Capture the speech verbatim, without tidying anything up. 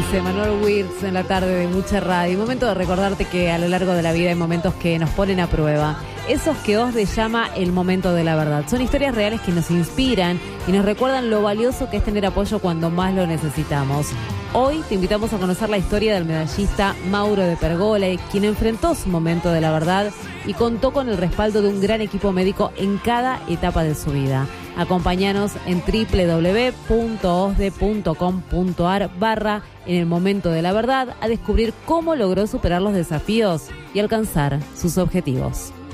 dice Manuel Wirtz en la tarde de Mucha Radio. Momento de recordarte que a lo largo de la vida hay momentos que nos ponen a prueba. Esos que Osde llama el momento de la verdad. Son historias reales que nos inspiran y nos recuerdan lo valioso que es tener apoyo cuando más lo necesitamos. Hoy te invitamos a conocer la historia del medallista Mauro de Pergole, quien enfrentó su momento de la verdad y contó con el respaldo de un gran equipo médico en cada etapa de su vida. Acompáñanos en doble u doble u doble u punto osde punto com punto ar barra en el momento de la verdad a descubrir cómo logró superar los desafíos y alcanzar sus objetivos.